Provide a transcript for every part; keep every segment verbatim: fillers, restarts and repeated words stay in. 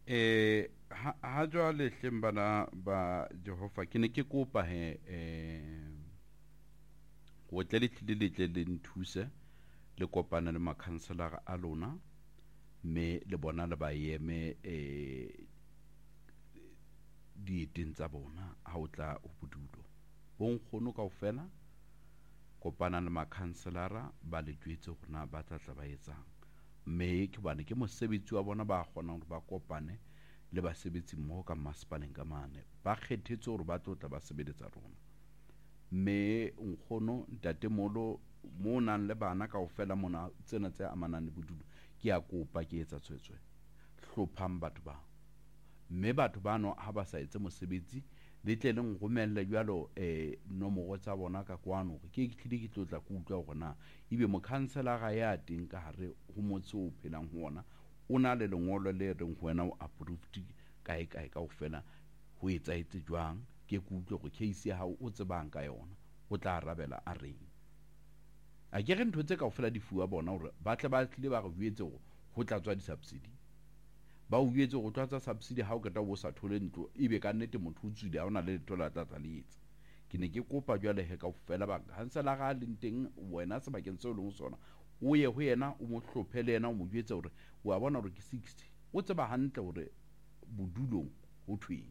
eh ha ha jwale hleng bana ba Jehova ke ne ke kopa he eh go tle le tlile le tle le nthuse le kopana le makhanselara a lona me le bona le ba eme eh dieteng tsa bona ha o tla o bodulo bo nkgono kaofela kopana le makhanselara ba le jwetse gona ba tla tla ba etsang mme ke bane ke mosebetsi wa bona ba kgona hore ba kopane le basebetsi mmoho ka masepaleng ka mane ba kgethetse hore ba tlo tla ba sebeletsa rona mme nkgono ntatemolo mo nang le bana kaofela mona tsena tse amanang le bodulo ke a kopa ke etsa tswetswe hlophang batho ba mme batho bano ha ba sa etse mosebetsi le tle le ngomelle jwalo eh nomoro tsa bona ka kwano ke ke tlile ke tlotla ke utlwa hore na ibe mokhanselara ya teng ka hare ho motse o phelang ho ona o na le lengolo le reng ho wena o approved kae kae kaofela ho etsa etse jwang ke ke utlwe hore case ya hao o tsebang ka yona o tla arabela a reng a ke re ntho tse kaofela di fuwa bona hore ba tle ba tlile ba re buetse hore ho tla tswa di-subsidy ba o jwetse go tlatsa subsidy ha o keta bo sa thole ntlo ibe ka nnete motho o tswile ha ona le letho la tlatsa le etsa ke ne ke kopa jwale he kaofela ba hansela ga le nteng wena sebakeng se o leng sona o ye ho yena o mo hlophele yena o mo jwetse hore wa bona hore ke sixty o tseba hantle hore bodulong ho thweng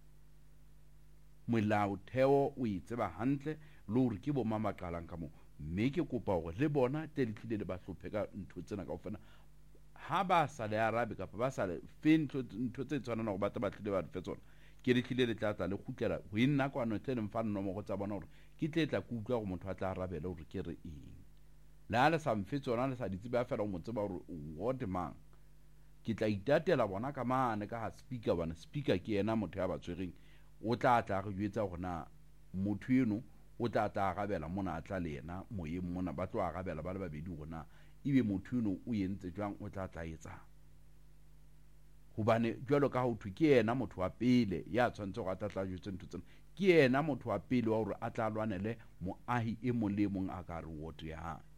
molao theo o itseba hantle le hore ke bo mama qalang ka mo mme ke kopa hore le bona tle le tlile le ba hlophe ka ntho tsena kaofela ha ba sa le arabe kapa ba sa le fe ntho tse tshwanang hore ba tla ba tlile ba fe tsona ke le tlile le tla tla le kgutlela ho nna kwano tle le mfa nomoro tsa bona hore ke tle tla ke utlwa hore motho a tla arabela hore ke re eng le ha le sa mfe tsona le sa ditse ba fela go mo tseba hore o mang ke tla itatela bona ka mane ka ha speaker bana speaker ke yena motho ya ba tshwereng o tla tla re jwetsa hore na motho eno o tla tla arabela mona a tla le yena moyeng mona ba tlo arabela ba le babedi hore na ibe motho eno o yentse jwang o tla tla etsa hobane jwalo ka ha ho thwe ke yena motho wa pele ya tshwantse go tla tla jwetsa ntho tsena ke yena motho wa pele wa hore a tla lwanele moahi e mong le mong a ka re ward ya hae